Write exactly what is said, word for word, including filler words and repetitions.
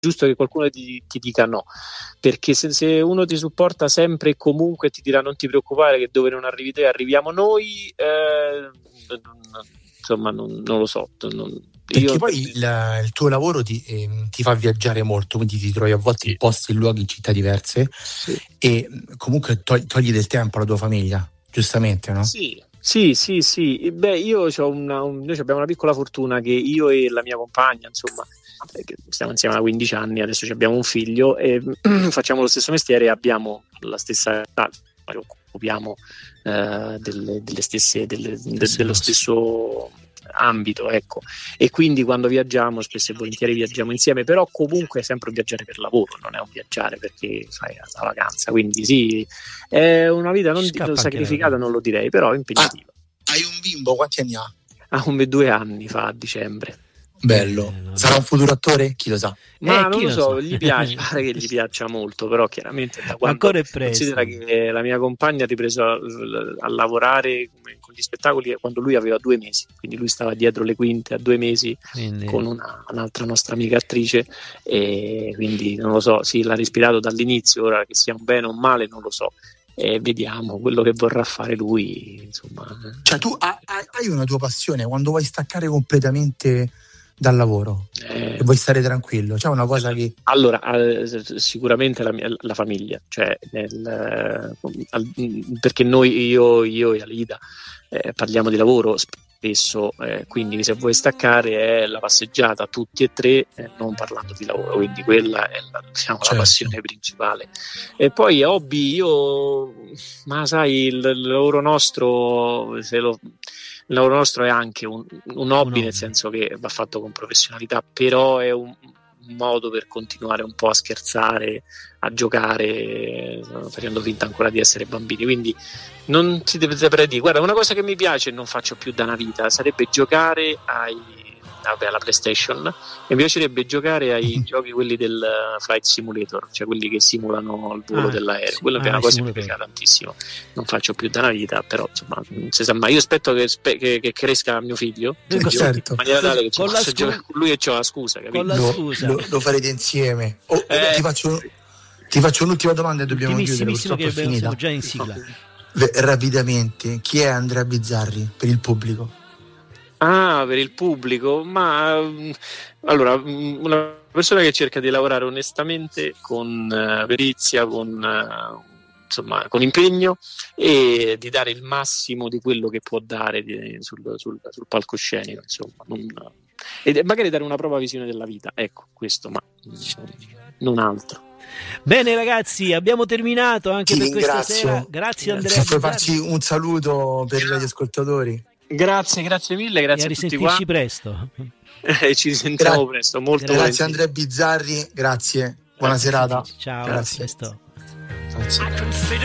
giusto che qualcuno ti, ti dica no, perché se, se uno ti supporta sempre e comunque ti dirà non ti preoccupare che dove non arrivi te arriviamo noi, eh, insomma non, non lo so, non, perché io, poi il, il tuo lavoro ti, eh, ti fa viaggiare molto, quindi ti trovi a volte sì. in posti, in luoghi, in città diverse, sì. e comunque togli, togli del tempo alla tua famiglia, giustamente, no? Sì. Sì, sì, sì. Beh, io c'ho una, un, noi abbiamo una piccola fortuna che io e la mia compagna, insomma, che stiamo insieme da quindici anni, adesso abbiamo un figlio e facciamo lo stesso mestiere e abbiamo la stessa età, ci occupiamo eh, delle, delle stesse, delle, de, dello stesso ambito, ecco, e quindi quando viaggiamo spesso e volentieri viaggiamo insieme, però comunque è sempre un viaggiare per lavoro, non è un viaggiare perché fai la vacanza, quindi sì, è una vita non Scappa sacrificata, non lo direi, però impegnativa. Ah, hai un bimbo, quanti anni ha? Ha come due anni fa a dicembre. Bello, Eh, no, sarà un futuro attore? Chi lo sa? Ma Eh, non chi lo lo so, sa? gli piace, pare che gli piaccia molto, però chiaramente da quando ancora è presto. considera che la mia compagna ha ripreso a, a lavorare con gli spettacoli quando lui aveva due mesi, quindi lui stava dietro le quinte a due mesi Quindi... con una, un'altra nostra amica attrice, e quindi non lo so, sì, l'ha respirato dall'inizio, ora che sia un bene o un male non lo so. E vediamo quello che vorrà fare lui, insomma. Cioè tu hai, hai una tua passione quando vuoi staccare completamente dal lavoro eh, e vuoi stare tranquillo, c'è una cosa che allora eh, sicuramente la, mia, la famiglia, cioè nel, eh, perché noi io, io e Alida eh, parliamo di lavoro spesso, eh, quindi se vuoi staccare è la passeggiata tutti e tre, eh, non parlando di lavoro, quindi quella è la, diciamo, certo. la passione principale. E poi hobby, io ma sai il, il lavoro nostro se lo il lavoro nostro è anche un, un hobby, un nel senso che va fatto con professionalità, però è un, un modo per continuare un po' a scherzare, a giocare, facendo finta ancora di essere bambini, quindi non si deve saper dire. Guarda, una cosa che mi piace e non faccio più da una vita sarebbe giocare ai vabbè, alla PlayStation, e mi piacerebbe giocare ai mm-hmm. giochi quelli del Flight Simulator, cioè quelli che simulano il volo ah, delaereo, quello ah, è una cosa che mi piace tantissimo, non faccio più da una vita, però insomma non si sa mai. Io aspetto che, spe- che, che cresca mio figlio, cioè, certo. in maniera tale che ci con, possa scu- giocare con lui e c'ho la scusa, capito? Con la scusa. Lo, lo, lo farete insieme. Oh, eh, ti faccio ti faccio un'ultima domanda e dobbiamo chiudere, purtroppo è finita. Siamo già in sigla. No. Rapidamente, chi è Andrea Bizzarri per il pubblico? Ah, per il pubblico, ma allora una persona che cerca di lavorare onestamente, con uh, perizia, con uh, insomma con impegno, e di dare il massimo di quello che può dare di, sul, sul, sul palcoscenico, insomma, non, e magari dare una propria visione della vita, ecco questo, ma non altro. Bene ragazzi, abbiamo terminato anche Ti per ringrazio. questa sera. Grazie Andrea. Se puoi farci un saluto per gli ascoltatori. Grazie, grazie mille, grazie e a, a tutti qua. presto. E ci sentiamo Gra- presto, molto Grazie volentieri. Andrea Bizzarri, grazie. Buona grazie. serata. Ciao, grazie. presto. Grazie.